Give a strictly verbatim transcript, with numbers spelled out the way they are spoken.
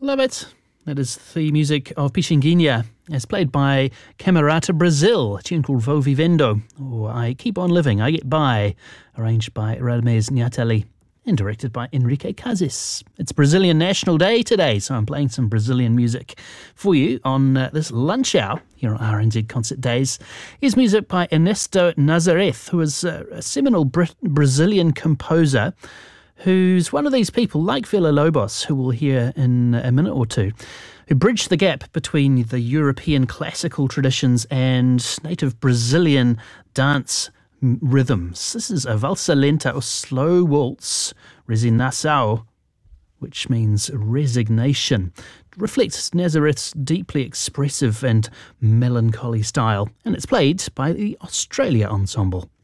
Love it. That is the music of Pixinguinha, as played by Camerata Brazil, a tune called Vou Vivendo, or I Keep On Living, I Get By, arranged by Radamés Niatali and directed by Enrique Cassis. It's Brazilian National Day today, so I'm playing some Brazilian music for you on uh, this lunch hour here on R N Z Concert Days. Here's music by Ernesto Nazareth, who is uh, a seminal Br- Brazilian composer who's one of these people, like Villa-Lobos, who we'll hear in a minute or two, who bridged the gap between the European classical traditions and native Brazilian dance rhythms. This is a valsa lenta, or slow waltz, resignação, which means resignation. It reflects Nazareth's deeply expressive and melancholy style, and it's played by the Australia Ensemble.